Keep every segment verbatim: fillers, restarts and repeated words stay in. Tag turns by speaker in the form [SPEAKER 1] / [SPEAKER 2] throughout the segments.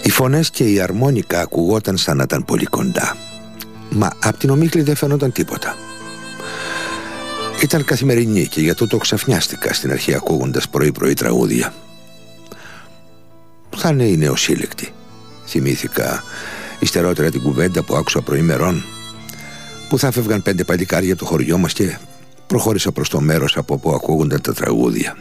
[SPEAKER 1] Οι φωνές και η αρμόνικα ακουγόταν σαν να ήταν πολύ κοντά, μα απ' την ομίχλη δεν φαινόταν τίποτα. Ήταν καθημερινή και για τούτο ξαφνιάστηκα στην αρχή ακούγοντας πρωί-πρωί τραγούδια. Θα είναι η νεοσύλλεκτη, θυμήθηκα υστερότερα την κουβέντα που άκουσα προημερών, που θα φεύγαν πέντε παλικάρια από το χωριό μας, και προχώρησα προς το μέρος από όπου ακούγονταν τα τραγούδια.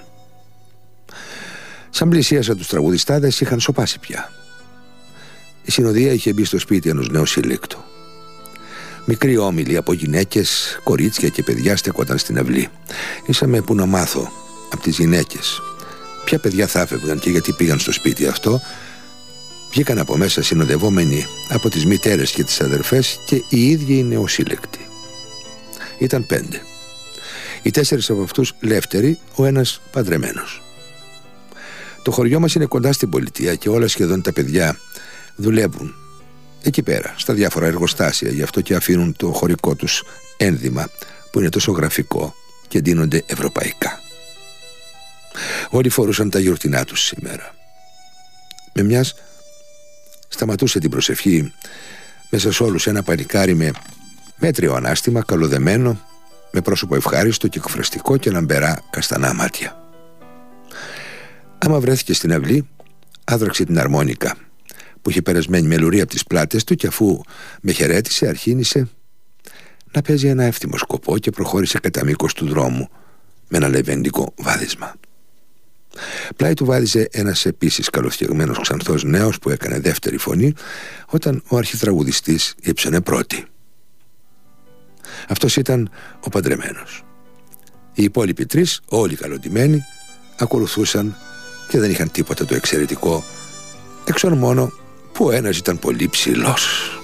[SPEAKER 1] Σαν πλησίασα τους τραγουδιστάδες, είχαν σοπάσει πια. Η συνοδεία είχε μπει στο σπίτι ενός νεοσύλλεκτου. Μικροί όμιλοι από γυναίκες, κορίτσια και παιδιά στεκόταν στην αυλή. Ήσαμε που να μάθω από τις γυναίκες ποια παιδιά θα έφευγαν και γιατί πήγαν στο σπίτι αυτό. Βγήκαν από μέσα συνοδευόμενοι από τις μητέρες και τις αδερφές και οι ίδιοι οι νεοσύλλεκτοι. Ήταν πέντε. Οι τέσσερις από αυτούς λεύτεροι, ο ένας παντρεμένος. Το χωριό μας είναι κοντά στην πολιτεία και όλα σχεδόν τα παιδιά δουλεύουν εκεί πέρα, στα διάφορα εργοστάσια, γι' αυτό και αφήνουν το χωρικό τους ένδυμα που είναι τόσο γραφικό και ντύνονται ευρωπαϊκά. Όλοι φορούσαν τα γιορτινά τους σήμερα. Με μιας σταματούσε την προσευχή μέσα σε όλους ένα παλικάρι με μέτριο ανάστημα, καλοδεμένο, με πρόσωπο ευχάριστο και εκφραστικό και λαμπερά καστανά μάτια. Άμα βρέθηκε στην αυλή, άδραξε την αρμόνικα που είχε περασμένη με λουρί από τις πλάτες του, και αφού με χαιρέτησε αρχίνησε να παίζει ένα εύθυμο σκοπό και προχώρησε κατά μήκος του δρόμου με ένα λεβέντικο βάδισμα. Πλάι του βάδιζε ένας επίσης καλοφτιαγμένος ξανθός νέος που έκανε δεύτερη φωνή όταν ο αρχιτραγουδιστής ύψωνε πρώτη. Αυτός ήταν ο παντρεμένος. Οι υπόλοιποι τρεις, όλοι καλοντημένοι, ακολουθούσαν και δεν είχαν τίποτα το εξαιρετικό, εξ ον μόνο που ο ένας ήταν πολύ ψηλός.